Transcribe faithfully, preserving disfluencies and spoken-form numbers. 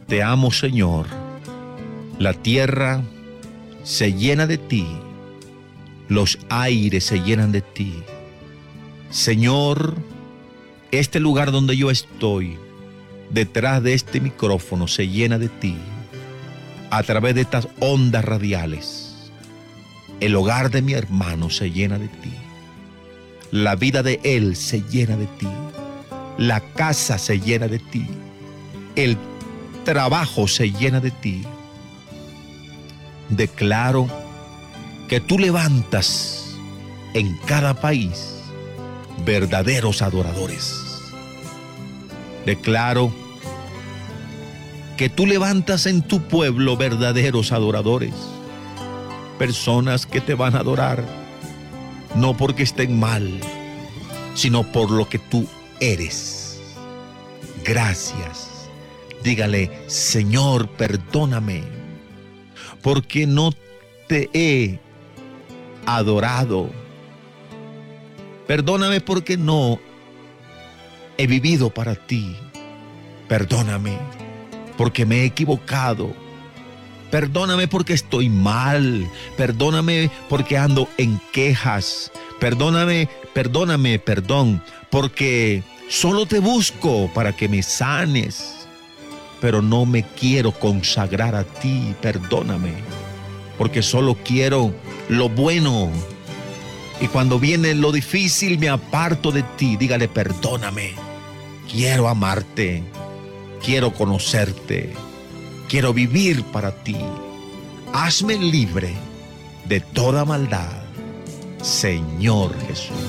Te amo, Señor. La tierra se llena de ti. Los aires se llenan de ti. Señor, este lugar donde yo estoy, detrás de este micrófono, se llena de ti. A través de estas ondas radiales, el hogar de mi hermano se llena de ti. La vida de él se llena de ti. La casa se llena de ti. El trabajo se llena de ti. Declaro que tú levantas en cada país verdaderos adoradores. Declaro que tú levantas en tu pueblo verdaderos adoradores. Personas que te van a adorar, no porque estén mal, sino por lo que tú eres. Gracias. Dígale: Señor, perdóname, porque no te he adorado. Perdóname porque no he vivido para ti. Perdóname porque me he equivocado. Perdóname porque estoy mal. Perdóname porque ando en quejas. Perdóname, perdóname, perdón, porque solo te busco para que me sanes, pero no me quiero consagrar a ti. Perdóname, porque solo quiero lo bueno. Y cuando viene lo difícil, me aparto de ti. Dígale: perdóname. Quiero amarte. Quiero conocerte. Quiero vivir para ti. Hazme libre de toda maldad, Señor Jesús.